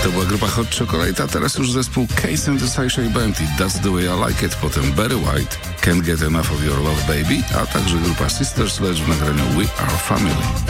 To była grupa Hot Chocolate, a teraz już zespół Case and the Sci-Fi Band i That's the Way I Like It, potem Barry White, Can't Get Enough of Your Love Baby, a także grupa Sister Sledge w nagraniu We Are Family.